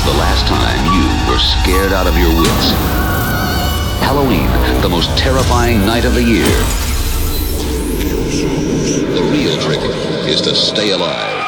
the last time you were scared out of your wits? Halloween, the most terrifying night of the year. The real trick is to stay alive.